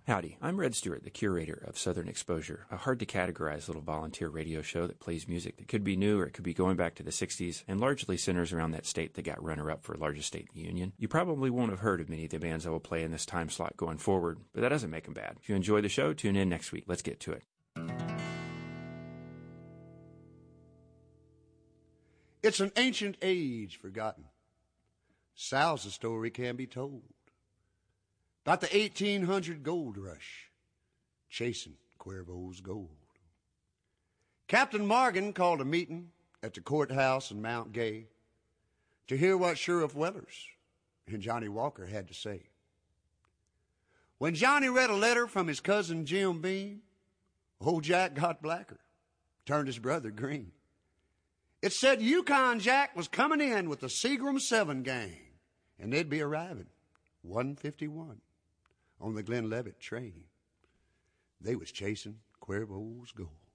Howdy, I'm Red Stewart, the curator of Southern Exposure, a hard-to-categorize little volunteer radio show that plays music that could be new or it could be going back to the 60s and largely centers around that state that got runner-up for largest state in the Union. You probably won't have heard of many of the bands I will play in this time slot going forward, but that doesn't make them bad. If you enjoy the show, tune in next week. Let's get to it. It's an ancient age forgotten. Sal's the story can be told. About the 1800 gold rush, chasing Cuervo's gold. Captain Morgan called a meeting at the courthouse in Mount Gay to hear what Sheriff Wellers and Johnny Walker had to say. When Johnny read a letter from his cousin Jim Beam, old Jack got blacker, turned his brother green. It said Yukon Jack was coming in with the Seagram 7 gang, and they'd be arriving 151 on the Glenlivet train. They was chasing Cuervo's gold.